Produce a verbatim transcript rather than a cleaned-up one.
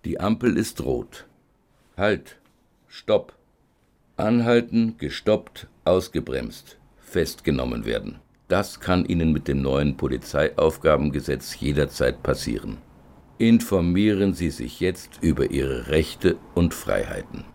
Die Ampel ist rot. Halt! Stopp! Anhalten, gestoppt, ausgebremst, festgenommen werden. Das kann Ihnen mit dem neuen Polizeiaufgabengesetz jederzeit passieren. Informieren Sie sich jetzt über Ihre Rechte und Freiheiten.